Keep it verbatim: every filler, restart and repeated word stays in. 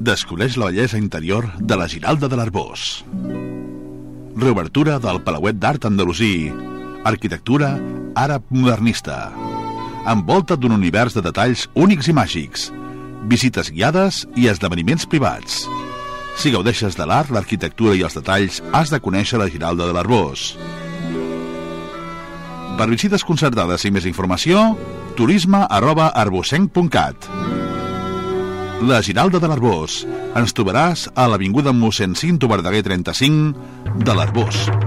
Descobreix la bellesa interior de la Giralda de l'Arboç. Reobertura del Palauet d'Art Andalusí. Arquitectura àrab modernista. Envolta d'un univers de detalls únics i màgics. Visites guiades i esdeveniments privats. Si gaudeixes de l'art, l'arquitectura i els detalls, has de conèixer la Giralda de l'Arboç. Per visites concertades i més informació, turisme arroba arbocenc punt cat. La Giralda de l'Arboç. Ens trobaràs a l'avinguda mossèn Cinto Verdaguer trenta-cinc de l'Arboç.